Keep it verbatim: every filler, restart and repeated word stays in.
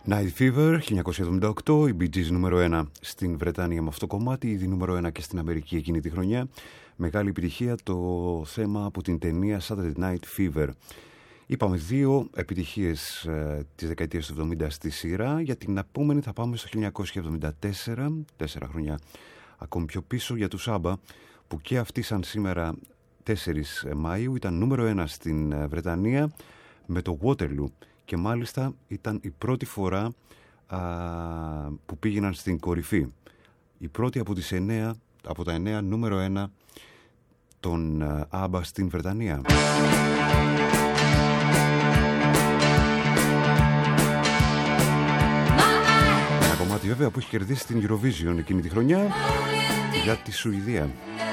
Night Fever, χίλια εννιακόσια εβδομήντα οκτώ, η Bee Gees νούμερο ένα στην Βρετανία με αυτό το κομμάτι, ήδη νούμερο ένα και στην Αμερική εκείνη τη χρονιά. Μεγάλη επιτυχία το θέμα από την ταινία Saturday Night Fever. Είπαμε δύο επιτυχίες ε, της δεκαετίας του εβδομήντα στη σειρά. Για την επόμενη θα πάμε στο χίλια εννιακόσια εβδομήντα τέσσερα, τέσσερα χρόνια ακόμη πιο πίσω, για τους ABBA, που και αυτοί σαν σήμερα τέσσερις Μαΐου ήταν νούμερο ένα στην Βρετανία με το Waterloo. Και μάλιστα ήταν η πρώτη φορά α, που πήγαιναν στην κορυφή. Η πρώτη από, τις εννέα, από τα εννέα νούμερο ένα των ABBA στην Βρετανία. Ένα κομμάτι βέβαια που έχει κερδίσει την Eurovision εκείνη τη χρονιά για τη Σουηδία.